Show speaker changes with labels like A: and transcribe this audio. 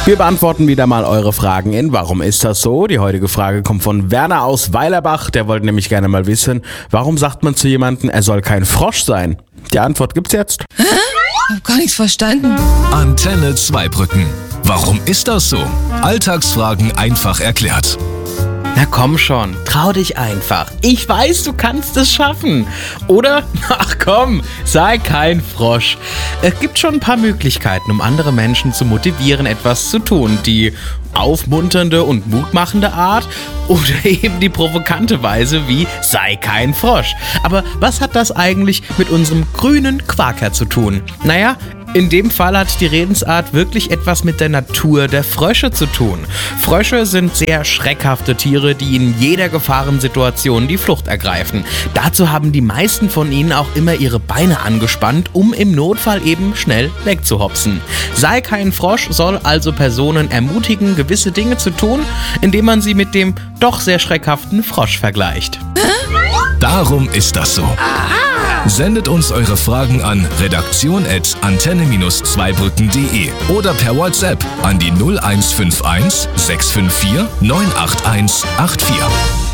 A: Wir beantworten wieder mal eure Fragen in Warum ist das so? Die heutige Frage kommt von Werner aus Weilerbach. Der wollte nämlich gerne mal wissen, warum sagt man zu jemandem, er soll kein Frosch sein? Die Antwort gibt's jetzt.
B: Ich hab gar nichts verstanden.
C: Antenne Zweibrücken. Warum ist das so? Alltagsfragen einfach erklärt.
A: Na komm schon, trau dich einfach. Ich weiß, du kannst es schaffen. Oder? Ach komm, sei kein Frosch. Es gibt schon ein paar Möglichkeiten, um andere Menschen zu motivieren, etwas zu tun. Die aufmunternde und mutmachende Art oder eben die provokante Weise wie sei kein Frosch. Aber was hat das eigentlich mit unserem grünen Quaker zu tun? Naja, in dem Fall hat die Redensart wirklich etwas mit der Natur der Frösche zu tun. Frösche sind sehr schreckhafte Tiere, die in jeder Gefahrensituation die Flucht ergreifen. Dazu haben die meisten von ihnen auch immer ihre Beine angespannt, um im Notfall eben schnell wegzuhopsen. Sei kein Frosch soll also Personen ermutigen, gewisse Dinge zu tun, indem man sie mit dem doch sehr schreckhaften Frosch vergleicht.
C: Darum ist das so. Sendet uns eure Fragen an redaktion@antenne-zweibrücken.de oder per WhatsApp an die 0151 654 98184.